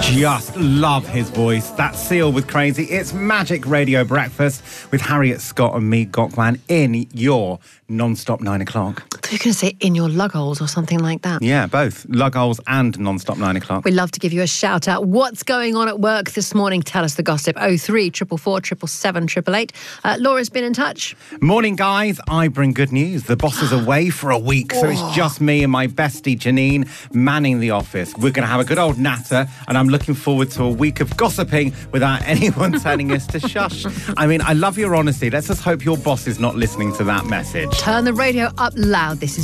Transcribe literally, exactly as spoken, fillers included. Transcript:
Just love his voice. That's Seal with Crazy. It's Magic Radio Breakfast with Harriet Scott and me, Gokwan, in your non-stop nine o'clock. I thought you were going to say in your lug holes or something like that. Yeah, both. Lug holes and non-stop nine o'clock. We'd love to give you a shout out. What's going on at work this morning? Tell us the gossip. oh three, four four four, seven seven seven, eight eight eight. Uh, Laura's been in touch. Morning, guys. I bring good news. The boss is away for a week, so it's just me and my bestie Janine manning the office. We're going to have a good old natter, and I'm looking forward to a week of gossiping without anyone telling us to shush. I mean, I love your honesty. Let's just hope your boss is not listening to that message. Turn the radio up loud. This is